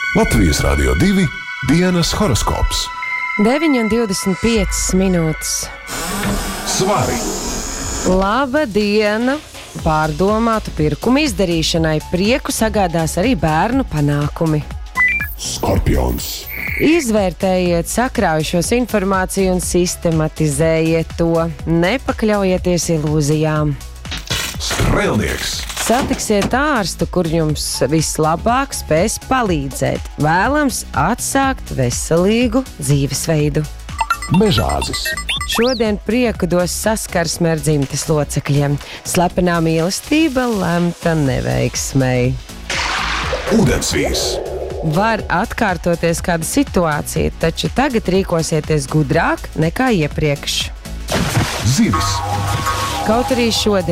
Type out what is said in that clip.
Latvijas Radio 2 dienas horoskops. 9,25 minūtes. Svari! Laba diena! Pārdomātu pirkumu izdarīšanai prieku sagādās arī bērnu panākumi. Skorpions! Izvērtējiet sakrājušos informāciju un sistematizējiet to. Nepakļaujieties ilūzijām. Strēlnieks! Satiksiet ārstu, kur jums vislabāk spēs palīdzēt. Vēlams atsākt veselīgu dzīvesveidu. Mežāzis! Šodien prieku dos saskarsme ar dzimtes locekļiem. Slepenā mīlestība lemta neveiksmei. Ūdensvīrs! Var atkārtoties kāda situācija, taču tagad rīkosieties gudrāk nekā iepriekš. Zivis! Kaut arī šodien